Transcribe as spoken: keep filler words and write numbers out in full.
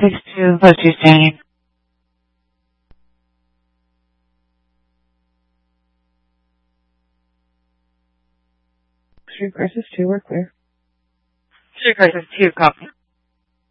six two, post two standing. Street Crisis two, we're clear. Street Crisis two, copy.